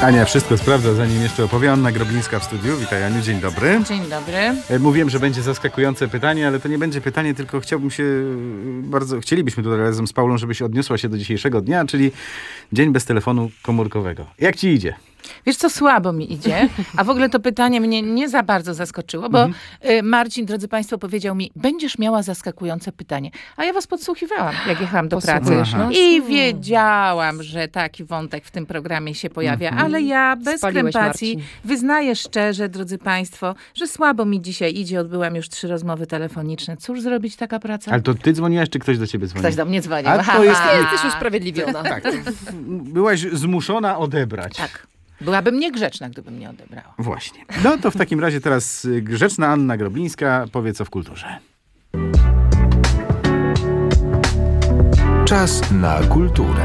Ania wszystko sprawdza, zanim jeszcze opowie. Anna Groblińska w studiu. Witaj, Aniu, dzień dobry. Dzień dobry. Mówiłem, że będzie zaskakujące pytanie, ale to nie będzie pytanie, tylko chcielibyśmy tutaj razem z Paulą, żebyś odniosła się do dzisiejszego dnia, czyli dzień bez telefonu komórkowego. Jak ci idzie? Wiesz co, słabo mi idzie, a w ogóle to pytanie mnie nie za bardzo zaskoczyło, bo Marcin, drodzy Państwo, powiedział mi, będziesz miała zaskakujące pytanie. A ja was podsłuchiwałam, jak jechałam do pracy. I wiedziałam, że taki wątek w tym programie się pojawia, ale ja bez krępacji wyznaję szczerze, drodzy Państwo, że słabo mi dzisiaj idzie. Odbyłam już 3 rozmowy telefoniczne. Cóż zrobić taka praca? Ale to ty dzwoniłaś, czy ktoś do ciebie dzwonił? Ktoś do mnie dzwonił. Jesteś usprawiedliwiona. Tak, byłaś zmuszona odebrać. Tak. Byłabym niegrzeczna, gdybym nie odebrała. Właśnie. No to w takim razie teraz grzeczna Anna Groblińska powie, co w kulturze. Czas na kulturę.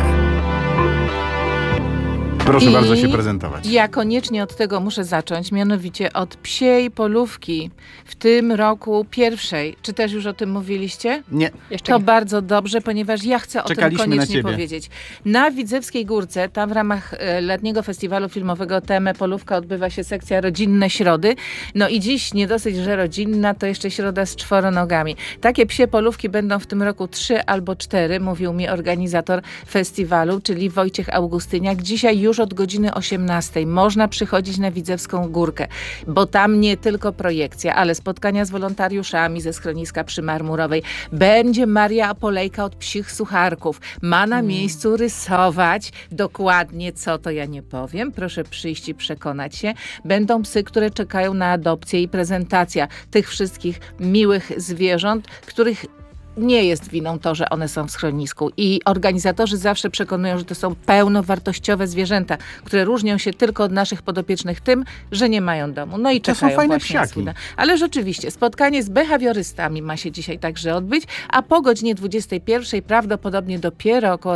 Proszę bardzo się prezentować. Ja koniecznie od tego muszę zacząć, mianowicie od Psiej Polówki. W tym roku pierwszej. Czy też już o tym mówiliście? Nie. To bardzo dobrze, ponieważ ja chcę o tym koniecznie powiedzieć. Na Widzewskiej Górce, tam w ramach letniego festiwalu filmowego Teme Polówka odbywa się sekcja Rodzinne Środy. No i dziś nie dosyć, że rodzinna, to jeszcze środa z 4 nogami. Takie psie polówki będą w tym roku 3 albo 4, mówił mi organizator festiwalu, czyli Wojciech Augustyniak. Dzisiaj już od godziny 18 można przychodzić na Widzewską Górkę, bo tam nie tylko projekcja, ale spotkania z wolontariuszami ze schroniska przy Marmurowej. Będzie Maria Apolejka od Psich Sucharków. Ma na miejscu rysować dokładnie co, to ja nie powiem. Proszę przyjść i przekonać się. Będą psy, które czekają na adopcję i prezentacja tych wszystkich miłych zwierząt, których nie jest winą to, że one są w schronisku. I organizatorzy zawsze przekonują, że to są pełnowartościowe zwierzęta, które różnią się tylko od naszych podopiecznych tym, że nie mają domu. No i to czekają są fajne właśnie psiaki. Ale rzeczywiście, spotkanie z behawiorystami ma się dzisiaj także odbyć, a po godzinie 21, prawdopodobnie dopiero około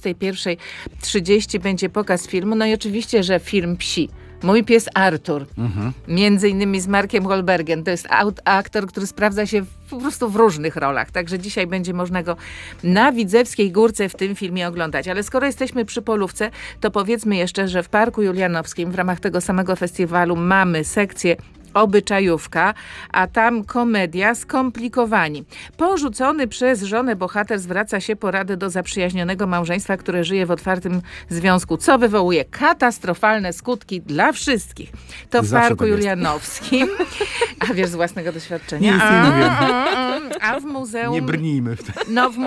21:30 będzie pokaz filmu. No i oczywiście, że film Psi. Mój pies Artur, między innymi z Markiem Wahlbergiem. To jest aktor, który sprawdza się po prostu w różnych rolach. Także dzisiaj będzie można go na Widzewskiej Górce w tym filmie oglądać. Ale skoro jesteśmy przy Polówce, to powiedzmy jeszcze, że w Parku Julianowskim w ramach tego samego festiwalu mamy sekcję Obyczajówka, a tam komedia Skomplikowani. Porzucony przez żonę bohater zwraca się po radę do zaprzyjaźnionego małżeństwa, które żyje w otwartym związku, co wywołuje katastrofalne skutki dla wszystkich. To w Parku Julianowskim. A wiesz z własnego doświadczenia. Nie wiem. A w muzeum... Nie brnijmy w to. No w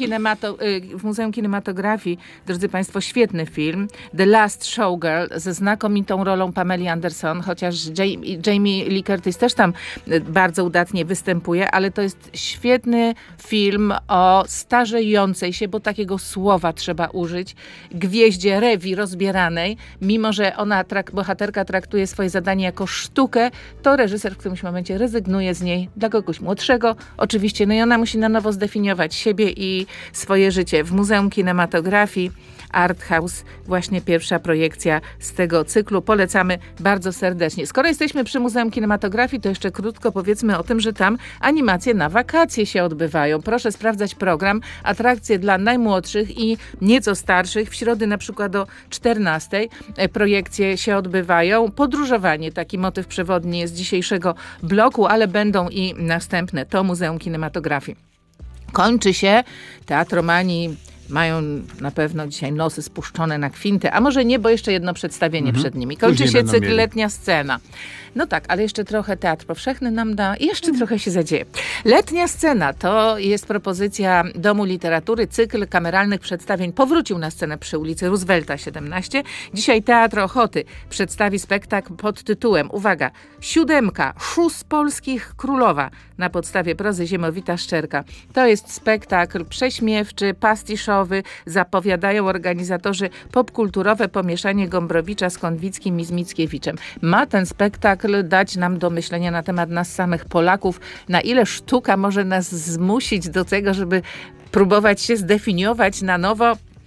Muzeum Kinematografii, drodzy Państwo, świetny film. The Last Showgirl ze znakomitą rolą Pameli Anderson, chociaż Jamie Lee Curtis też tam bardzo udatnie występuje, ale to jest świetny film o starzejącej się, bo takiego słowa trzeba użyć, gwieździe Rewi rozbieranej. Mimo że ona, bohaterka traktuje swoje zadanie jako sztukę, to reżyser w którymś momencie rezygnuje z niej dla kogoś młodszego. Oczywiście, no i ona musi na nowo zdefiniować siebie i swoje życie. W Muzeum Kinematografii Art House, właśnie pierwsza projekcja z tego cyklu. Polecamy bardzo serdecznie. Skoro jesteśmy przy Muzeum Kinematografii, to jeszcze krótko powiedzmy o tym, że tam animacje na wakacje się odbywają. Proszę sprawdzać program. Atrakcje dla najmłodszych i nieco starszych. W środę na przykład o 14 projekcje się odbywają. Podróżowanie, taki motyw przewodni jest dzisiejszego bloku, ale będą i następne. To Muzeum Kinematografii. Kończy się Teatromanii. Mają na pewno dzisiaj nosy spuszczone na kwintę, a może nie, bo jeszcze jedno przedstawienie przed nimi. Kończy się cykl Letnia Scena. No tak, ale jeszcze trochę Teatr Powszechny nam da i jeszcze trochę się zadzieje. Letnia Scena to jest propozycja Domu Literatury. Cykl kameralnych przedstawień powrócił na scenę przy ulicy Roosevelta 17. Dzisiaj Teatr Ochoty przedstawi spektakl pod tytułem, uwaga, 7. Szóz Polskich Królowa na podstawie prozy Ziemowita Szczerka. To jest spektakl prześmiewczy, pastiszowy. Zapowiadają organizatorzy popkulturowe pomieszanie Gombrowicza z Konwickim i z Mickiewiczem. Ma ten spektakl dać nam do myślenia na temat nas samych Polaków, na ile sztuka może nas zmusić do tego, żeby próbować się zdefiniować na nowo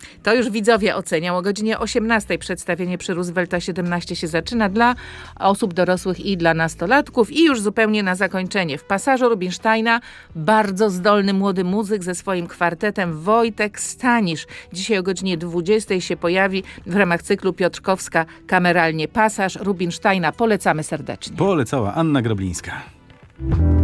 To już widzowie ocenią. O godzinie 18 przedstawienie przy Roosevelta 17 się zaczyna dla osób dorosłych i dla nastolatków. I już zupełnie na zakończenie. W Pasażu Rubinsteina bardzo zdolny młody muzyk ze swoim kwartetem Wojtek Stanisz. Dzisiaj o godzinie 20 się pojawi w ramach cyklu Piotrkowska kameralnie Pasaż Rubinsteina. Polecamy serdecznie. Polecała Anna Groblińska.